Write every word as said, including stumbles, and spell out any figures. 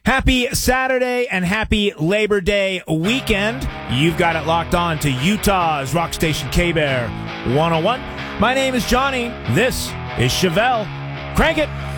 Happy Saturday and happy Labor Day weekend. You've got it locked on to Utah's rock station K-Bear one oh one. My name is Johnny. This is Chevelle. Crank it.